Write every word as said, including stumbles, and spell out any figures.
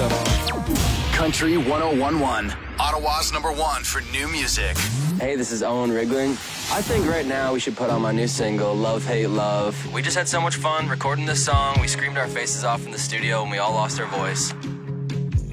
that off. Country one oh one point one, Ottawa's number one for new music. Hey, this is Owen Rigling. I think right now we should put on my new single, Love, Hate, Love. We just had so much fun recording this song. We screamed our faces off in the studio and we all lost our voice.